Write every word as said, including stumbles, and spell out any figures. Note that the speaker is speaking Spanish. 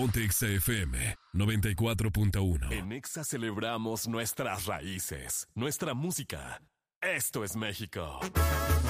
Ponte Exa F M noventa y cuatro punto uno. En Exa celebramos nuestras raíces, nuestra música. Esto es México.